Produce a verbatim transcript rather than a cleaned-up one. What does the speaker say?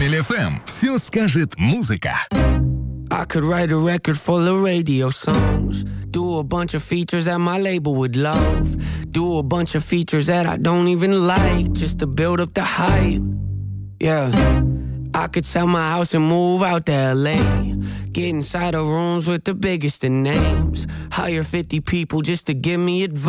Камель эф эм. Все скажет музыка. I could write a record full of radio songs. Do a bunch of features that my label would love. Do a bunch of features that I don't even like, just to build up the hype. Yeah. I could sell my house and move out to L A. Get inside of rooms with the biggest of names. Hire fifty people just to give me advice.